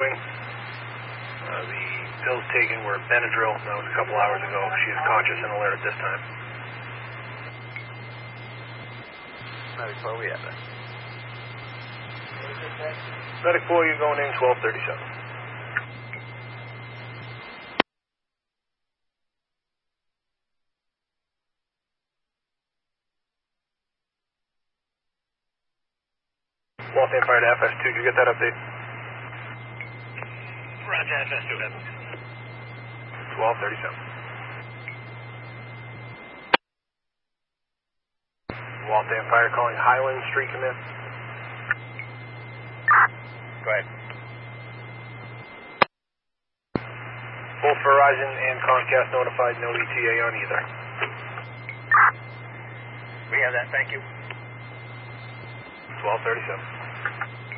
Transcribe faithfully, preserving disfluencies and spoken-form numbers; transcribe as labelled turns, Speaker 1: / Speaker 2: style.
Speaker 1: Uh, the pills taken were Benadryl. That was a couple hours ago. She is conscious and alert at this time.
Speaker 2: Medic four, we have it.
Speaker 1: Medic four, you're going in twelve thirty-seven. Waltham Fire to F S two, did you get that update?
Speaker 2: Roger, F S two.
Speaker 1: twelve thirty-seven. Waltham Fire calling Highland Street Command.
Speaker 2: Go ahead.
Speaker 1: Both Verizon and Comcast notified, no E T A on either.
Speaker 2: We have that, thank you.
Speaker 1: twelve thirty-seven.